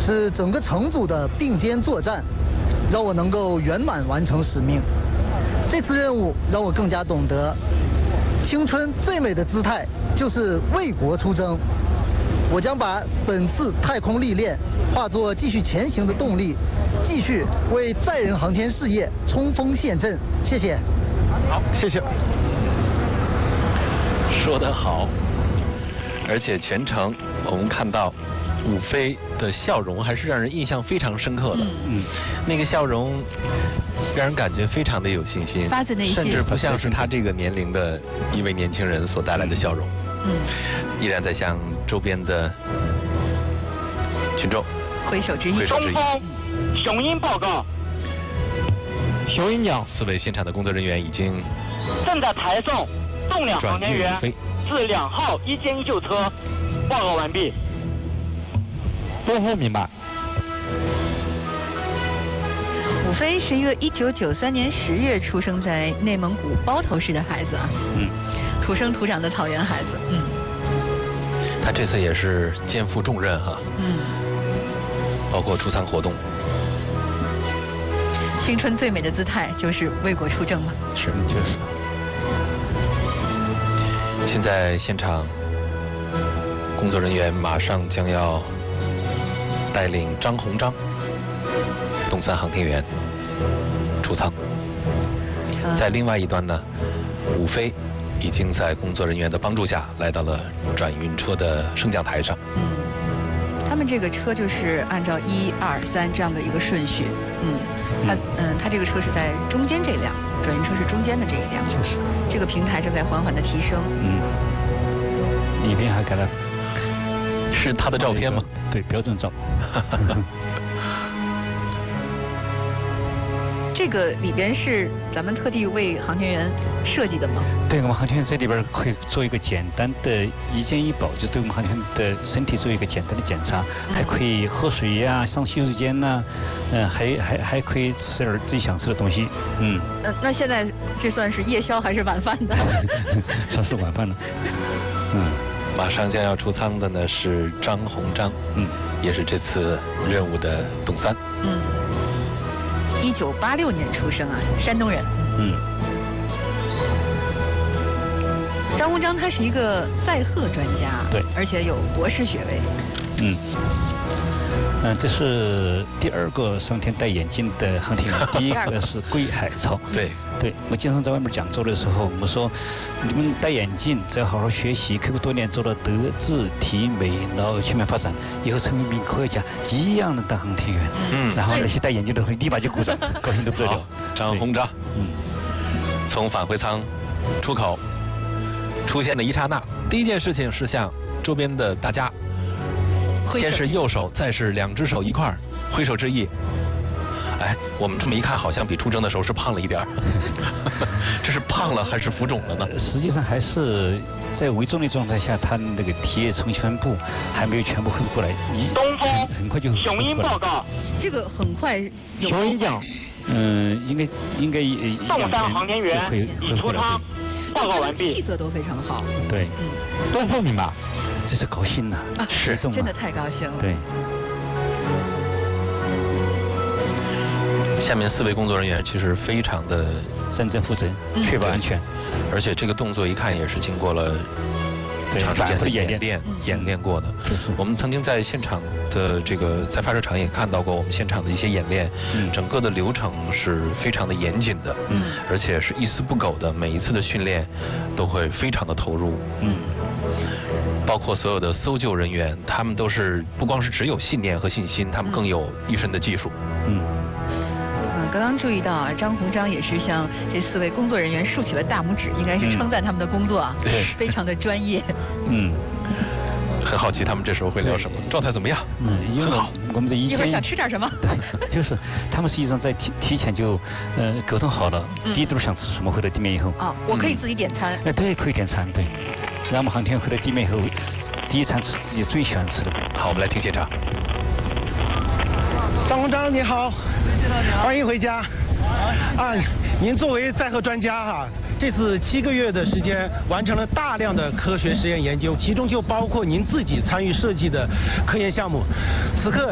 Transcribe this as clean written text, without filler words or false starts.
是整个乘组的并肩作战，让我能够圆满完成使命。这次任务让我更加懂得，青春最美的姿态就是为国出征。我将把本次太空历练化作继续前行的动力，继续为载人航天事业冲锋陷阵。谢谢。 好，谢谢。 说得好，而且全程我们看到伍飞的笑容还是让人印象非常深刻的。那个笑容让人感觉非常的有信心， 发自内心， 甚至不像是他这个年龄的一位年轻人所带来的笑容。依然在向周边的群众挥手致意。 中方雄鹰报告， 雄鹰鸟 4位现场的工作人员已经正在抬送动两航天员至2号1间1救车，报告完毕。 东风明白。 伍飞是一个1993年10月出生在内蒙古包头市的孩子啊，土生土长的草原孩子， 他这次也是肩负重任哈，包括出舱活动。 青春最美的姿态就是为国出征嘛。 是，就是。现在现场工作人员马上将要带领张鸿章动3航天员出舱，在另外一端呢，伍飞已经在工作人员的帮助下来到了转运车的升降台上。 他们这个车就是按照1、2、3这样的一个顺序，他这个车是在中间这辆，转运车是中间的这一辆， 就是这个平台正在缓缓的提升。 里边还给他是他的照片吗？ 对，标准照。 这个里边是咱们特地为航天员设计的吗？ 对，我们航天员在里边可以做一个简单的1件1保，就对我们航天员的身体做一个简单的检查，还可以喝水呀、上洗手间呐，还可以吃点自己想吃的东西。 那现在这算是夜宵还是晚饭的？ 算是晚饭了。 马上将要出舱的呢是张鸿章，也是这次任务的动3。 1986年出生啊，山东人。张鸿章他是一个载荷专家， 对， 而且有博士学位。 这是第2个上天戴眼镜的航天员，第1个是桂海潮。对，我经常在外面讲座的时候，我说你们戴眼镜，只要好好学习，刻苦多年，做到德智体美，然后全面发展，以后成为一名科学家，一样的当航天员。然后那些戴眼镜的会立马就鼓掌，高兴得不得了。 张鸿章，从返回舱出口出现的一刹那，第一件事情是向周边的大家，先是右手，再是2只手一块儿挥手致意。我们这么一看，好像比出征的时候是胖了一点儿。这是胖了还是浮肿了呢？ 实际上还是在微重的状态下，他那个体液成全部还没有全部恢复过来。 东风很快就雄鹰报告， 这个很快。 雄鹰奖，应该动3航天员已出舱，报告完毕。 气色都非常好。 对，东风明白，这是高兴呐， 是真的太高兴了。 对。 下面4位工作人员其实非常的认真负责，确保安全， 而且这个动作一看也是经过了长时间的演练过的。我们曾经在现场的这个在发射场也看到过我们现场的一些演练，整个的流程是非常的严谨的，而且是一丝不苟的，每一次的训练都会非常的投入，包括所有的搜救人员，他们都是不光是只有信念和信心，他们更有一身的技术。 刚刚注意到啊，张鸿章也是向这4位工作人员竖起了大拇指，应该是称赞他们的工作啊，非常的专业。 很好奇他们这时候会聊什么，状态怎么样？ 因为我们的一会儿想吃点什么？ 就是他们实际上在提前就沟通好了，第一顿想吃什么，回到地面以后。 我可以自己点餐。 对，可以点餐，对。然后我们航天回到地面以后，第一餐吃自己最喜欢吃的。 好，我们来听现场。 张鸿章你好，欢迎回家。您作为载荷专家哈，这次7个月的时间完成了大量的科学实验研究，其中就包括您自己参与设计的科研项目。此刻